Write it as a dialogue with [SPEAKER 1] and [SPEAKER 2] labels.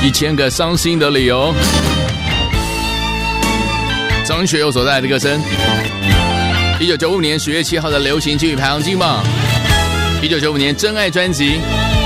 [SPEAKER 1] 1000个伤心的理由。张学友所带来的歌声。1995年10月7号的流行金曲排行金榜，1995年真爱专辑。